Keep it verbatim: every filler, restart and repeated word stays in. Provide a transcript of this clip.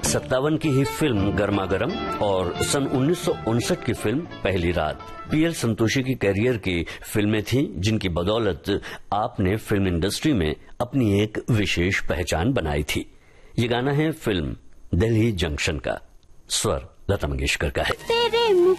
सत्तावन की ही फिल्म गर्मा गर्म और सन उन्नीस सौ उनसठ की फिल्म पहली रात पीएल संतोषी की कैरियर की फिल्में थीं, जिनकी बदौलत आपने फिल्म इंडस्ट्री में अपनी एक विशेष पहचान बनाई थी। ये गाना है फिल्म दिल्ली जंक्शन का, स्वर लता मंगेशकर का है।